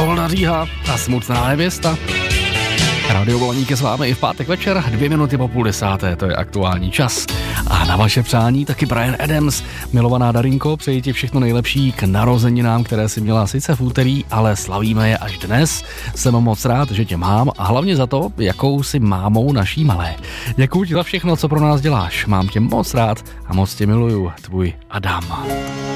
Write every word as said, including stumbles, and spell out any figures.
Polda Říha a Smutná nevěsta. Radio Volaník je s vámi i v pátek večer, dvě minuty po půl desáté, to je aktuální čas. A na vaše přání taky Bryan Adams. Milovaná Darinko, přeji ti všechno nejlepší k narozeninám, které si měla sice v úterý, ale slavíme je až dnes. Jsem moc rád, že tě mám a hlavně za to, jakou si mámou naší malé. Děkuji ti za všechno, co pro nás děláš. Mám tě moc rád a moc tě miluju, tvůj Adam.